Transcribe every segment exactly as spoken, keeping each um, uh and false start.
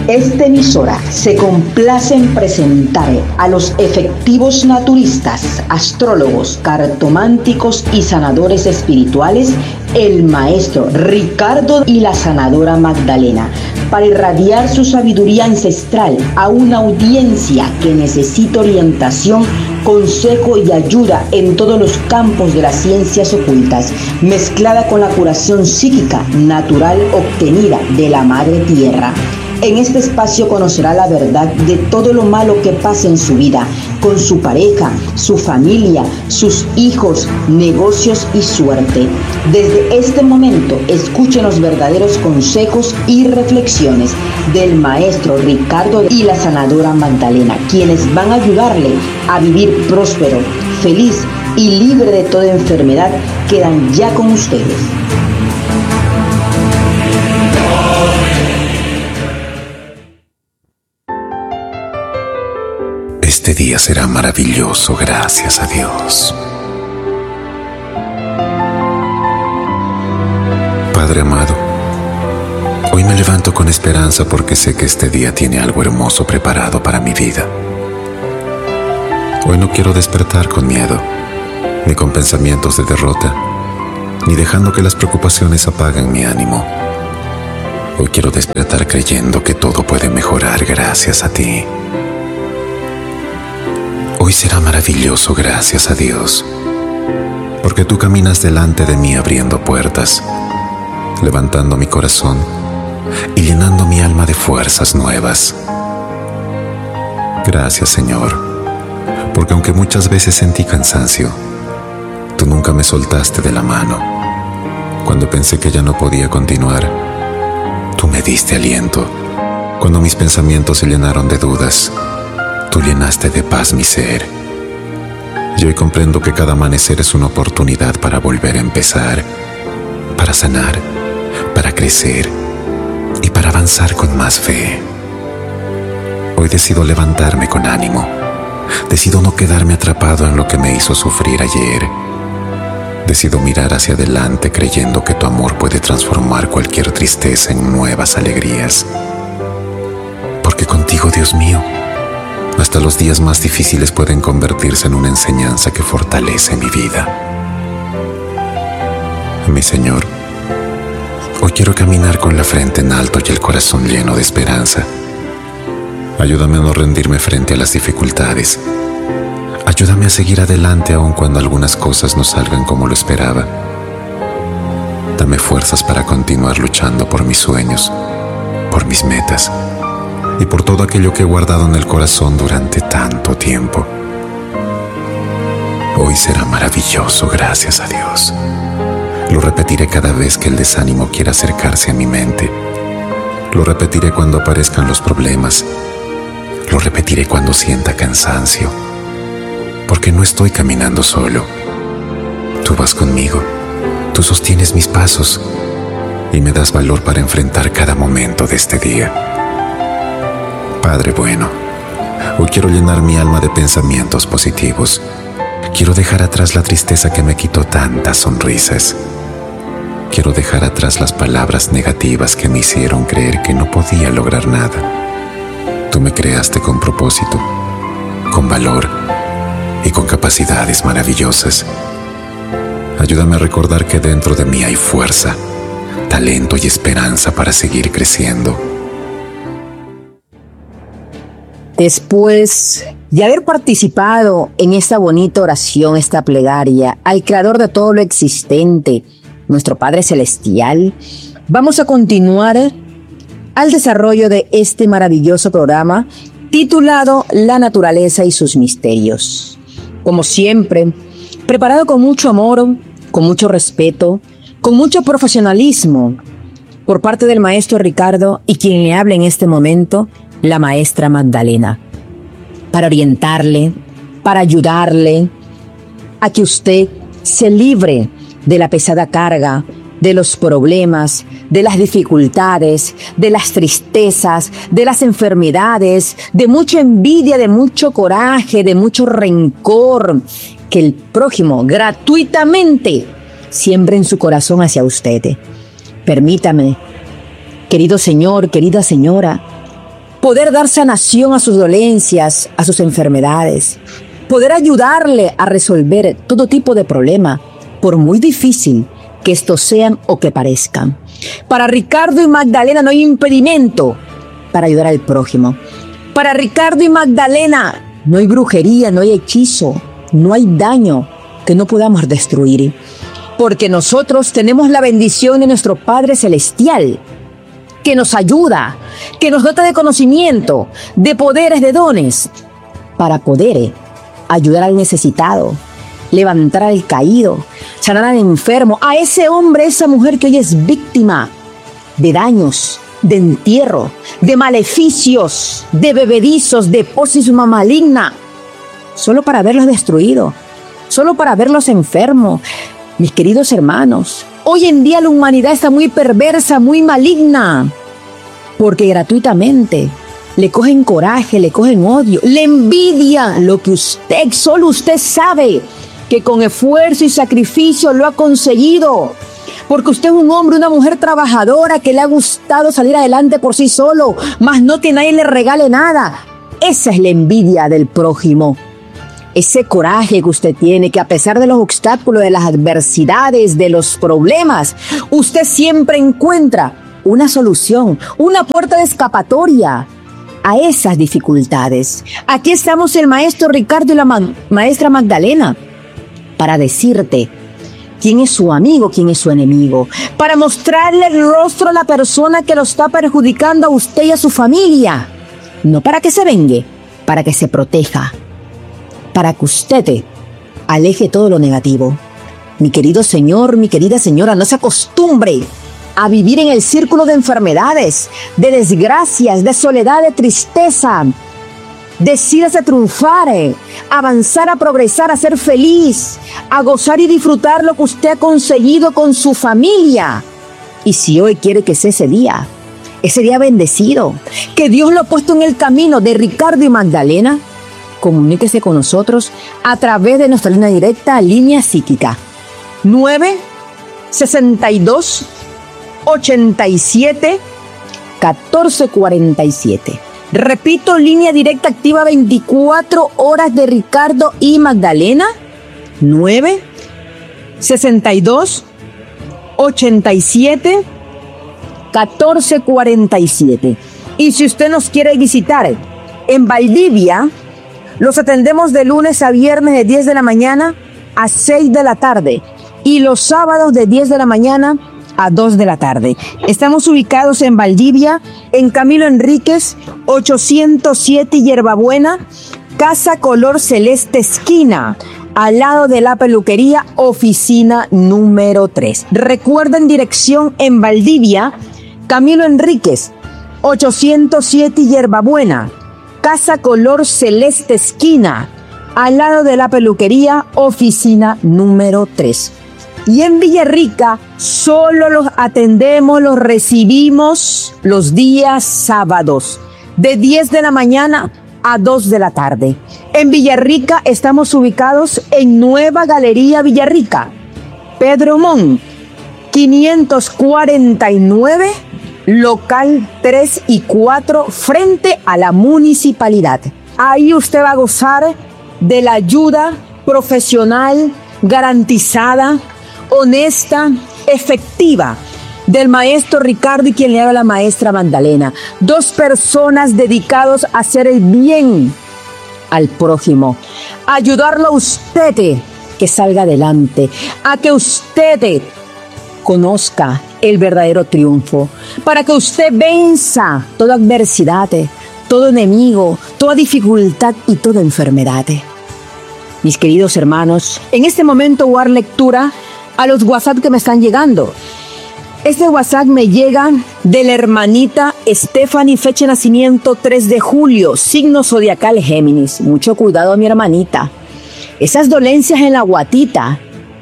Esta emisora se complace en presentar a los efectivos naturistas, astrólogos, cartománticos y sanadores espirituales, el maestro Ricardo y la sanadora Magdalena, para irradiar su sabiduría ancestral a una audiencia que necesita orientación, consejo y ayuda en todos los campos de las ciencias ocultas, mezclada con la curación psíquica natural obtenida de la Madre Tierra. En este espacio conocerá la verdad de todo lo malo que pasa en su vida, con su pareja, su familia, sus hijos, negocios y suerte. Desde este momento, escuchen los verdaderos consejos y reflexiones del maestro Ricardo y la sanadora Magdalena, quienes van a ayudarle a vivir próspero, feliz y libre de toda enfermedad. Quedan ya con ustedes. Este día será maravilloso, gracias a Dios. Padre amado, hoy me levanto con esperanza porque sé que este día tiene algo hermoso preparado para mi vida. Hoy no quiero despertar con miedo, ni con pensamientos de derrota, ni dejando que las preocupaciones apaguen mi ánimo. Hoy quiero despertar creyendo que todo puede mejorar gracias a ti. Hoy será maravilloso, gracias a Dios, porque tú caminas delante de mí abriendo puertas, levantando mi corazón y llenando mi alma de fuerzas nuevas. Gracias, Señor, porque aunque muchas veces sentí cansancio, tú nunca me soltaste de la mano. Cuando pensé que ya no podía continuar, tú me diste aliento. Cuando mis pensamientos se llenaron de dudas, tú llenaste de paz mi ser. Y hoy comprendo que cada amanecer es una oportunidad para volver a empezar, para sanar, para crecer y para avanzar con más fe. Hoy decido levantarme con ánimo. Decido no quedarme atrapado en lo que me hizo sufrir ayer. Decido mirar hacia adelante creyendo que tu amor puede transformar cualquier tristeza en nuevas alegrías. Porque contigo, Dios mío, hasta los días más difíciles pueden convertirse en una enseñanza que fortalece mi vida. Mi Señor, hoy quiero caminar con la frente en alto y el corazón lleno de esperanza. Ayúdame a no rendirme frente a las dificultades. Ayúdame a seguir adelante aun cuando algunas cosas no salgan como lo esperaba. Dame fuerzas para continuar luchando por mis sueños, por mis metas y por todo aquello que he guardado en el corazón durante tanto tiempo. Hoy será maravilloso, gracias a Dios. Lo repetiré cada vez que el desánimo quiera acercarse a mi mente. Lo repetiré cuando aparezcan los problemas. Lo repetiré cuando sienta cansancio. Porque no estoy caminando solo. Tú vas conmigo. Tú sostienes mis pasos y me das valor para enfrentar cada momento de este día. Padre bueno, hoy quiero llenar mi alma de pensamientos positivos. Quiero dejar atrás la tristeza que me quitó tantas sonrisas. Quiero dejar atrás las palabras negativas que me hicieron creer que no podía lograr nada. Tú me creaste con propósito, con valor y con capacidades maravillosas. Ayúdame a recordar que dentro de mí hay fuerza, talento y esperanza para seguir creciendo. Después de haber participado en esta bonita oración, esta plegaria al Creador de todo lo existente, nuestro Padre Celestial, vamos a continuar al desarrollo de este maravilloso programa titulado La Naturaleza y sus Misterios. Como siempre, preparado con mucho amor, con mucho respeto, con mucho profesionalismo, por parte del maestro Ricardo y quien le habla en este momento, la maestra Magdalena, para orientarle, para ayudarle a que usted se libre de la pesada carga, de los problemas, de las dificultades, de las tristezas, de las enfermedades, de mucha envidia, de mucho coraje, de mucho rencor que el prójimo gratuitamente siembra en su corazón hacia usted. Permítame, querido señor, querida señora, poder dar sanación a sus dolencias, a sus enfermedades, poder ayudarle a resolver todo tipo de problema, por muy difícil que estos sean o que parezcan. Para Ricardo y Magdalena no hay impedimento para ayudar al prójimo. Para Ricardo y Magdalena no hay brujería, no hay hechizo, no hay daño que no podamos destruir. Porque nosotros tenemos la bendición de nuestro Padre Celestial, que nos ayuda, que nos dota de conocimiento, de poderes, de dones, para poder ayudar al necesitado, levantar al caído, sanar al enfermo, a ese hombre, esa mujer que hoy es víctima de daños, de entierro, de maleficios, de bebedizos, de pócima maligna, solo para verlos destruidos, solo para verlos enfermos. Mis queridos hermanos, hoy en día la humanidad está muy perversa, muy maligna, porque gratuitamente le cogen coraje, le cogen odio, le envidia lo que usted, solo usted sabe que con esfuerzo y sacrificio lo ha conseguido. Porque usted es un hombre, una mujer trabajadora que le ha gustado salir adelante por sí solo, más no que nadie le regale nada. Esa es la envidia del prójimo. Ese coraje que usted tiene, que a pesar de los obstáculos, de las adversidades, de los problemas, usted siempre encuentra una solución, una puerta de escapatoria a esas dificultades. Aquí estamos el maestro Ricardo y la ma- maestra Magdalena para decirte quién es su amigo, quién es su enemigo, para mostrarle el rostro a la persona que lo está perjudicando a usted y a su familia, no para que se vengue, para que se proteja, para que usted aleje todo lo negativo. Mi querido señor, mi querida señora, no se acostumbre a vivir en el círculo de enfermedades, de desgracias, de soledad, de tristeza. Decídase a triunfar, a avanzar, a progresar, a ser feliz, a gozar y disfrutar lo que usted ha conseguido con su familia. Y si hoy quiere que sea ese día, ese día bendecido, que Dios lo ha puesto en el camino de Ricardo y Magdalena, comuníquese con nosotros a través de nuestra línea directa, línea psíquica, nueve sesenta y dos, ochenta y siete, catorce cuarenta y siete. Repito, línea directa activa veinticuatro horas de Ricardo y Magdalena, nueve sesenta y dos, ochenta y siete, catorce cuarenta y siete. Y si usted nos quiere visitar en Valdivia, los atendemos de lunes a viernes de diez de la mañana a seis de la tarde y los sábados de diez de la mañana a dos de la tarde. Estamos ubicados en Valdivia, en Camilo Enríquez, ochocientos siete Hierbabuena, Casa Color Celeste esquina, al lado de la peluquería, oficina número tres. Recuerden dirección en Valdivia, Camilo Enríquez, ochocientos siete Hierbabuena, Casa Color Celeste esquina, al lado de la peluquería, oficina número tres. Y en Villarrica solo los atendemos, los recibimos los días sábados, de diez de la mañana a dos de la tarde. En Villarrica estamos ubicados en Nueva Galería Villarrica, Pedro Mon, quinientos cuarenta y nueve, local tres y cuatro, frente a la municipalidad. Ahí usted va a gozar de la ayuda profesional, garantizada, honesta, efectiva del maestro Ricardo y quien le habla la maestra Magdalena. Dos personas dedicados a hacer el bien al prójimo, a ayudarlo a usted que salga adelante, a que usted conozca el verdadero triunfo, para que usted venza toda adversidad, todo enemigo, toda dificultad y toda enfermedad. Mis queridos hermanos, en este momento voy a dar lectura a los WhatsApp que me están llegando. Este WhatsApp me llega de la hermanita Stephanie, fecha de nacimiento tres de julio, signo zodiacal Géminis. Mucho cuidado, mi hermanita. Esas dolencias en la guatita,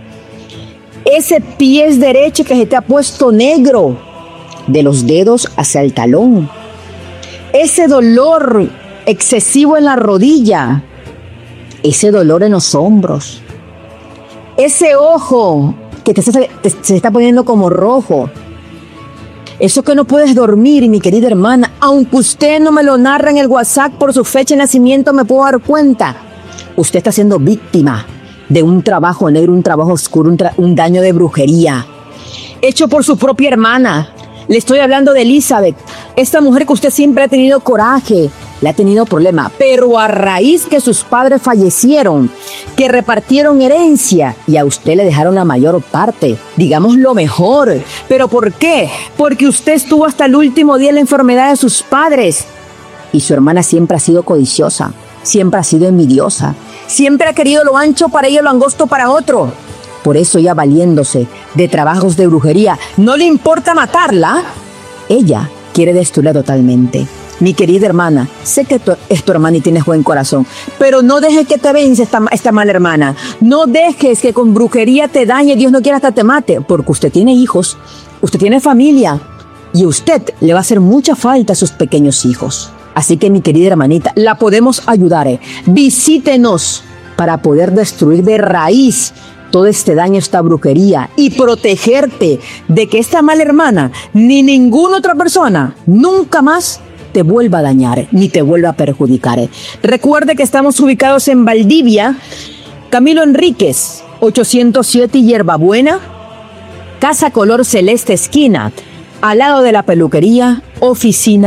ese pie derecho que se te ha puesto negro, de los dedos hacia el talón, ese dolor excesivo en la rodilla, ese dolor en los hombros, ese ojo que te, te, te se está poniendo como rojo, Eso que no puedes dormir, mi querida hermana, aunque usted no me lo narra en el WhatsApp por su fecha de nacimiento, me puedo dar cuenta. Usted está siendo víctima de un trabajo negro, un trabajo oscuro, un, tra- un daño de brujería, hecho por su propia hermana. Le estoy hablando de Elizabeth, esta mujer que usted siempre ha tenido coraje, le ha tenido problema, pero a raíz que sus padres fallecieron, que repartieron herencia y a usted le dejaron la mayor parte, digamos lo mejor. ¿Pero por qué? Porque usted estuvo hasta el último día en la enfermedad de sus padres y su hermana siempre ha sido codiciosa, siempre ha sido envidiosa, siempre ha querido lo ancho para ella y lo angosto para otro. Por eso ella, valiéndose de trabajos de brujería, no le importa matarla, ella quiere destruirla totalmente. Mi querida hermana, sé que tú es tu hermana y tienes buen corazón, pero no dejes que te vence esta, esta mala hermana. No dejes que con brujería te dañe, Dios no quiera hasta te mate, porque usted tiene hijos, usted tiene familia y a usted le va a hacer mucha falta a sus pequeños hijos. Así que, mi querida hermanita, la podemos ayudar. ¿eh? Visítenos para poder destruir de raíz todo este daño, esta brujería y protegerte de que esta mala hermana ni ninguna otra persona nunca más te vuelva a dañar ni te vuelva a perjudicar. Recuerde que estamos ubicados en Valdivia, Camilo Enríquez, ochocientos siete Hierbabuena, Casa Color Celeste esquina, al lado de la peluquería, oficina